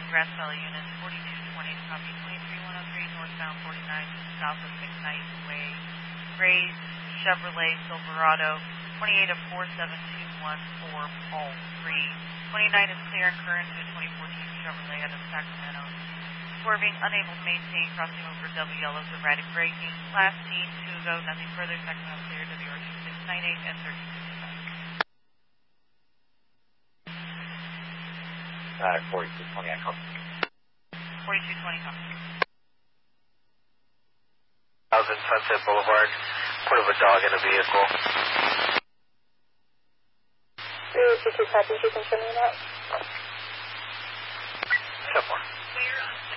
Grass Valley units, 4220 to copy, 23103 northbound 49 south of McKnight Way. Grays Chevrolet Silverado, 28 of 47214 Paul 3. 29 is clear and current to a 2014 Chevrolet out of Sacramento. Swerving, unable to maintain, crossing over double yellows, erratic braking. Last seen 2 ago, nothing further, Sacramento clear, WRC 698 and 1355. 4220, I copy. 4220, copy. 1000 Sunset Boulevard, put of a dog in a vehicle. 322 copy, you confirming that? 10-4. Clear on